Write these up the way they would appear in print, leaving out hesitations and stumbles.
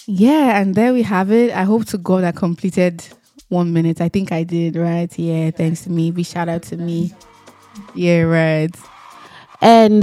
Yeah, and there we have it. I hope to God I completed 1 minute. I think I did, right? Yeah, thanks to me. Big shout out to me. Yeah, right. And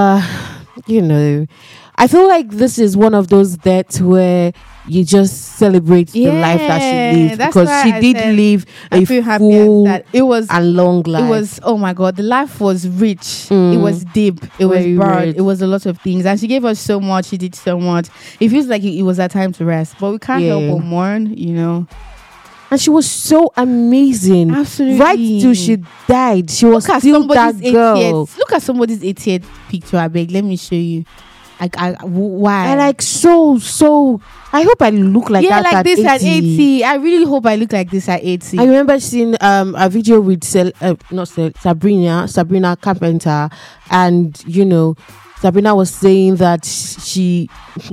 I feel like this is one of those deaths where you just celebrate the life that she lived, that's because why she I did said live I a feel happy full that it was and long life. it was, oh my God, the life was rich. It was deep. It was Very broad. rich. It was a lot of things. And she gave us so much. She did so much. It feels like it was our time to rest. But we can't help Yeah. but mourn, And she was so amazing. Absolutely. Right till she died, she was still that girl. 80th. Look at somebody's 80th picture, I beg. Let me show you. Why? And like so. I hope I look like that. Like at this 80. at 80. I really hope I look like this at 80. I remember seeing a video with Sabrina Carpenter, and Sabrina was saying that she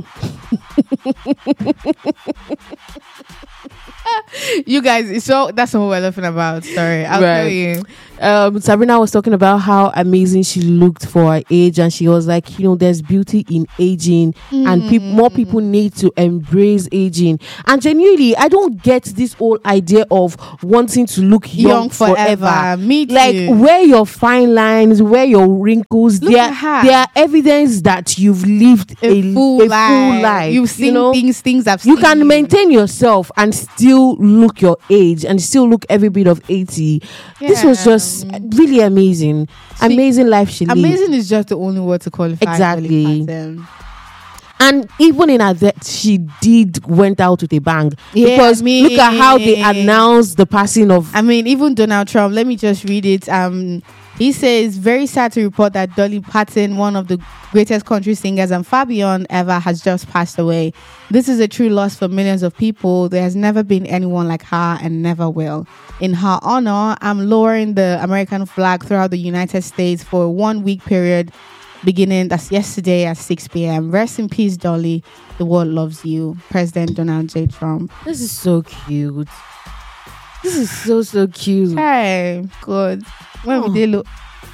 You guys, so that's what we're laughing about. Sorry, I'll tell you. Sabrina was talking about how amazing she looked for her age, and she was like, there's beauty in aging, and more people need to embrace aging. And genuinely, I don't get this whole idea of wanting to look young forever. Me too. Like, wear your fine lines, wear your wrinkles. Look at her. They are evidence that you've lived a full life. You've seen things I've seen. You can maintain yourself and still look your age and still look every bit of 80. This was just really amazing. Amazing life she lived. Amazing is just the only word to qualify. Exactly. And even in her death, she went out with a bang. Because look at how they announced the passing of... even Donald Trump, let me just read it. He says, very sad to report that Dolly Parton, one of the greatest country singers and far beyond ever, has just passed away. This is a true loss for millions of people. There has never been anyone like her and never will. In her honor, I'm lowering the American flag throughout the United States for a 1 week period beginning, that's yesterday at 6 p.m. Rest in peace, Dolly. The world loves you. President Donald J. Trump. This is so cute. This is so cute. Hey, good. When would they look?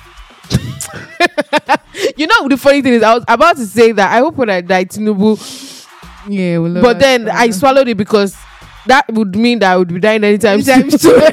The funny thing is, I was about to say that I hope when I die, Tinubu. Yeah, but then I swallowed it because that would mean that I would be dying anytime soon.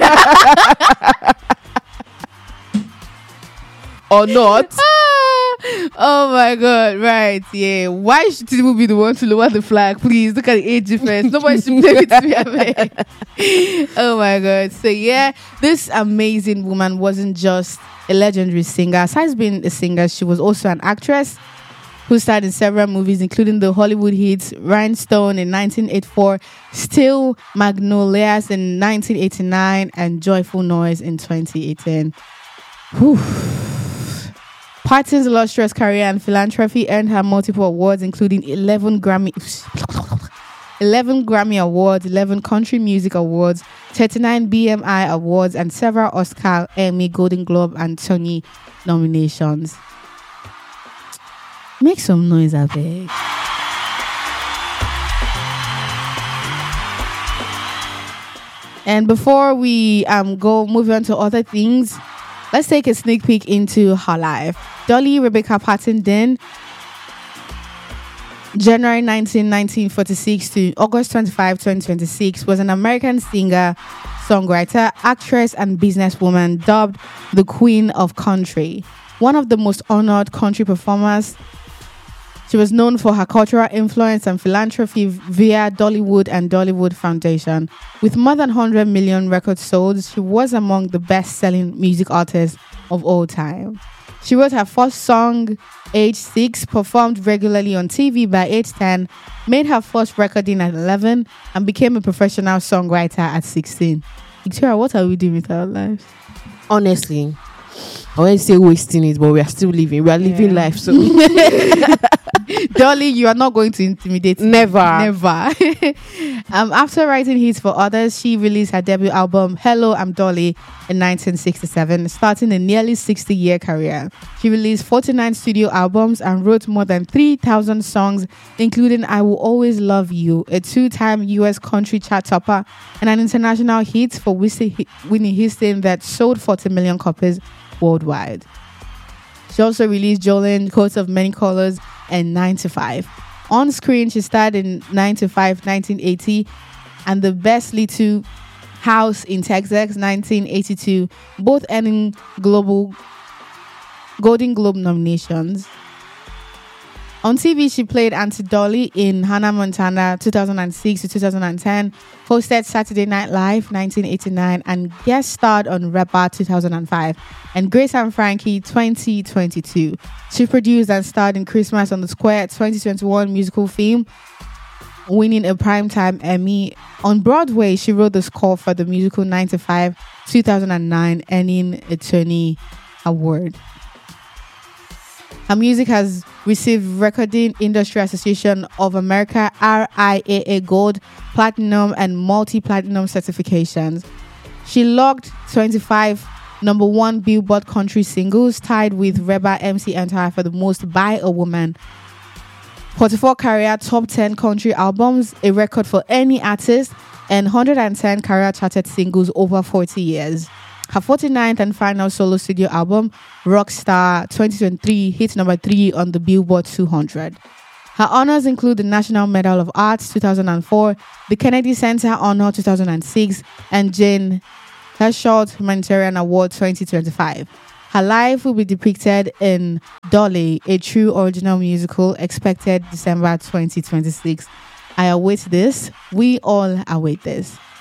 Or not. Oh my God, right, yeah. Why should Tinubu be the one to lower the flag? Please, look at the age difference. Nobody should play with me, I beg. Oh my God. So yeah, this amazing woman wasn't just a legendary singer. Besides being a singer, she was also an actress who starred in several movies, including the Hollywood hits Rhinestone in 1984, Still Magnolias in 1989, and Joyful Noise in 2018. Whew. Parton's illustrious career and philanthropy earned her multiple awards, including 11 Grammy Awards, 11 Country Music Awards, 39 BMI Awards, and several Oscar, Emmy, Golden Globe, and Tony nominations. Make some noise, I beg. And before we move on to other things, let's take a sneak peek into her life. Dolly Rebecca Parton Dean, January 19, 1946 to August 25, 2026, was an American singer, songwriter, actress, and businesswoman dubbed the Queen of Country. One of the most honored country performers, she was known for her cultural influence and philanthropy via Dollywood and Dollywood Foundation. With more than 100 million records sold, she was among the best-selling music artists of all time. She wrote her first song, age 6, performed regularly on TV by age 10, made her first recording at 11, and became a professional songwriter at 16. Victoria, what are we doing with our lives? Honestly, I won't say wasting it, but we are still living. We are living life. So, Dolly, you are not going to intimidate me. Never. After writing hits for others, she released her debut album, Hello, I'm Dolly, in 1967, starting a nearly 60-year career. She released 49 studio albums and wrote more than 3,000 songs, including I Will Always Love You, a 2-time US country chart topper, and an international hit for Whitney Houston that sold 40 million copies worldwide. She also released Jolene, Coats of Many Colors, and 9 to 5. On screen, she starred in 9 to 5, 1980, and The Best Little House in Texas, 1982, both earning Golden Globe nominations. On TV, she played Auntie Dolly in Hannah Montana 2006 to 2010, hosted Saturday Night Live 1989, and guest starred on Reba 2005 and Grace and Frankie 2022. She produced and starred in Christmas on the Square 2021 musical film, winning a Primetime Emmy. On Broadway, she wrote the score for the musical 9 to 5 2009, earning a Tony Award. Her music has received Recording Industry Association of America RIAA Gold, Platinum, and Multi-Platinum certifications. She logged 25 number one Billboard country singles, tied with Reba MC Entire for the most by a woman. 44 career top 10 country albums, a record for any artist, and 110 career charted singles over 40 years. Her 49th and final solo studio album, Rockstar 2023, hit number 3 on the Billboard 200. Her honors include the National Medal of Arts 2004, the Kennedy Center Honor 2006, and Jane Hersholt Humanitarian Award 2025. Her life will be depicted in Dolly, a true original musical, expected December 2026. I await this. We all await this.